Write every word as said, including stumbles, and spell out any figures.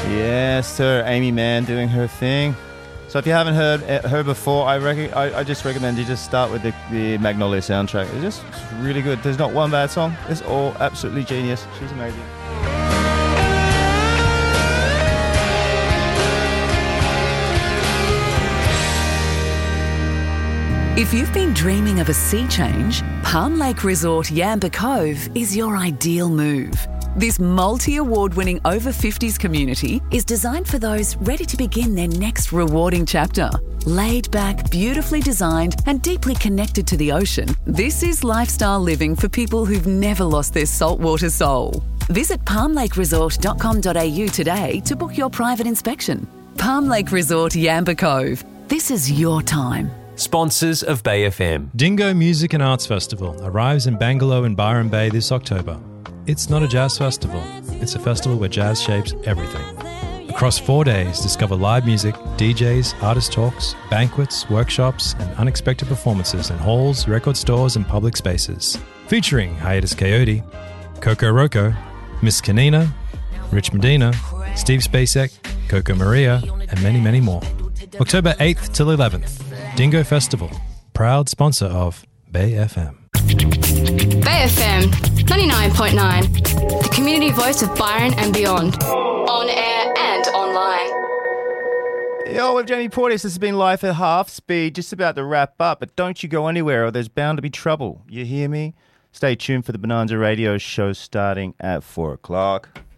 Yes, sir. Amy Mann doing her thing. So if you haven't heard her before, I, rec- I, I just recommend you just start with the, the Magnolia soundtrack. It's just it's really good. There's not one bad song. It's all absolutely genius. She's amazing. If you've been dreaming of a sea change, Palm Lake Resort Yamba Cove is your ideal move. This multi-award-winning over fifties community is designed for those ready to begin their next rewarding chapter. Laid back, beautifully designed and deeply connected to the ocean, this is lifestyle living for people who've never lost their saltwater soul. Visit palm lake resort dot com dot a u today to book your private inspection. Palm Lake Resort Yamba Cove. This is your time. Sponsors of Bay F M. Dingo Music and Arts Festival arrives in Bangalore and Byron Bay this October. It's not a jazz festival. It's a festival where jazz shapes everything. Across four days, discover live music, D Js, artist talks, banquets, workshops, and unexpected performances in halls, record stores, and public spaces. Featuring Hiatus Coyote, Coco Roco, Miss Kanina, Rich Medina, Steve Spacek, Coco Maria, and many, many more. October eighth till eleventh. Dingo Festival, proud sponsor of Bay F M. Bay F M, ninety-nine point nine, the community voice of Byron and beyond. On air and online. Yo, with Jamie Portis, this has been Life at Half Speed, just about to wrap up, but don't you go anywhere or there's bound to be trouble. You hear me? Stay tuned for the Bonanza Radio show starting at four o'clock.